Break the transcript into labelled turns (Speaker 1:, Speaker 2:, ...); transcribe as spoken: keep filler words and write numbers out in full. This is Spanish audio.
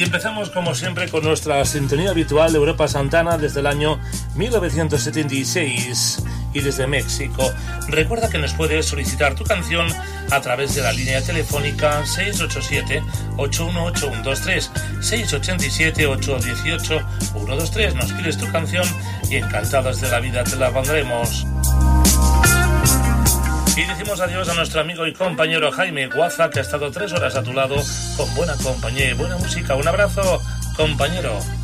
Speaker 1: Y empezamos como siempre con nuestra sintonía habitual Europa Santana desde el año mil novecientos setenta y seis y desde México. Recuerda que nos puedes solicitar tu canción a través de la línea telefónica seis ocho siete, ocho uno ocho, uno dos tres, seis ocho siete, ocho uno ocho, uno dos tres. Nos pides tu canción y encantados de la vida te la pondremos. Y decimos adiós a nuestro amigo y compañero Jaime Guaza, que ha estado tres horas a tu lado con buena compañía y buena música. Un abrazo, compañero.